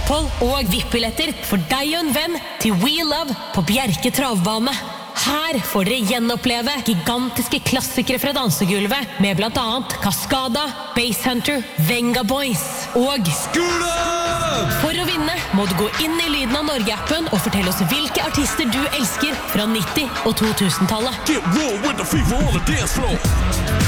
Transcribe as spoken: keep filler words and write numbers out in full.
opphold og V I P-billetter for deg og en venn til We Love på Bjerke travbane. Her får dere gjenoppleve gigantiske klassikere fra dansegulvet med blant annet Cascada, Basshunter, Venga Boys og Scooter! For å vinne må du gå inn i Lyden av Norge-appen og fortelle oss hvilke artister du elsker fra nitti- og to tusen-tallet. Get raw with the fever on the dance floor.